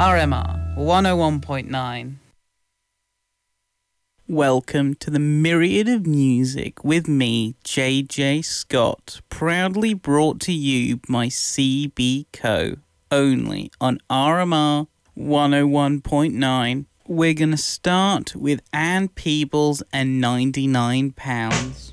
RMR 101.9. Welcome to the myriad of music with me, JJ Scott, proudly brought to you by CB Co. Only on RMR 101.9. We're going to start with Ann Peebles and £99.